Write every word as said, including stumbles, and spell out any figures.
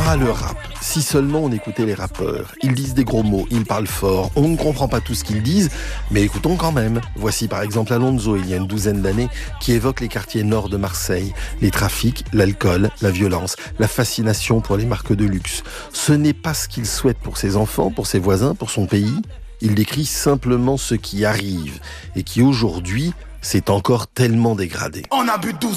Ah, le rap. Si seulement on écoutait les rappeurs. Ils disent des gros mots, ils parlent fort. On ne comprend pas tout ce qu'ils disent, mais écoutons quand même. Voici par exemple Alonso, il y a une douzaine d'années, qui évoque les quartiers nord de Marseille. Les trafics, l'alcool, la violence, la fascination pour les marques de luxe. Ce n'est pas ce qu'il souhaite pour ses enfants, pour ses voisins, pour son pays. Il décrit simplement ce qui arrive et qui aujourd'hui s'est encore tellement dégradé. On a bu douze